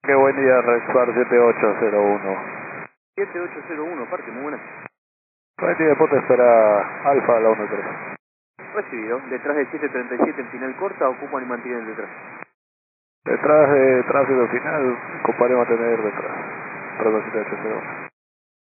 Qué buen día, Rexpar 7801. 7801, parte, muy buena. Buen día, después te espera Alfa a la 13. Recibido. Detrás de 737 en final corta, ocupan y mantienen detrás. Detrás de tránsito final, ocuparemos a tener detrás. Perdón, 7801.